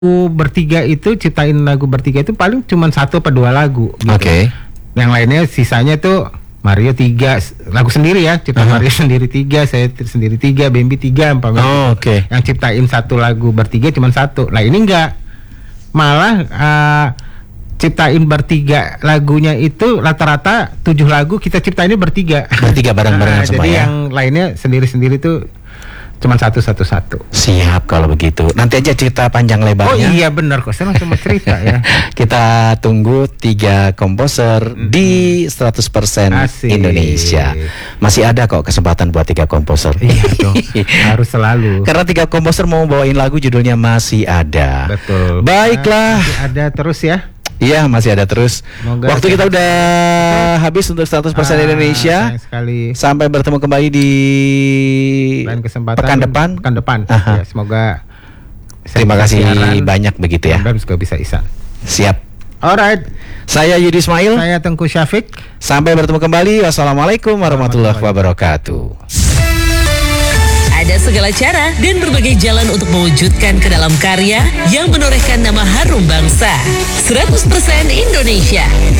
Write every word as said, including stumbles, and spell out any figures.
bertiga itu ciptain lagu bertiga itu paling cuma satu atau dua lagu gitu. Oke. Okay. Yang lainnya sisanya tuh Mario tiga lagu sendiri ya, cipta uh-huh. Mario sendiri tiga, saya sendiri tiga, Bambi tiga, umpamanya. Oh, oke. Okay. Yang ciptain satu lagu bertiga cuma satu. Nah ini enggak, malah uh, ciptain bertiga lagunya itu rata-rata tujuh lagu kita ciptainnya bertiga. Bertiga bareng-bareng nah, semua jadi ya. yang lainnya sendiri-sendiri tuh cuma satu satu satu. Siap kalau begitu. Nanti aja cerita panjang lebarnya. Oh iya benar kok, saya langsung mau cerita ya. Kita tunggu tiga komposer mm-hmm. di seratus persen Indonesia. Masih ada kok kesempatan buat tiga komposer. Iya dong. Harus selalu. Karena tiga komposer mau bawain lagu judulnya Masih Ada. Betul. Baiklah. Masih ada terus ya. Iya, masih ada terus. Semoga waktu kita udah betul. Habis untuk seratus persen ah, Indonesia. Sekali. Sampai bertemu kembali di lain kesempatan pekan depan. Pekan depan. Ya, semoga terima kasih siaran, banyak begitu ya. Bam juga bisa Isan. Siap. Alright. Saya Yudi Ismail. Saya Tengku Syafiq. Sampai bertemu kembali. Wassalamualaikum warahmatullahi wabarakatuh. Ada segala cara dan berbagai jalan untuk mewujudkan ke dalam karya yang menorehkan nama harum bangsa. seratus persen Indonesia.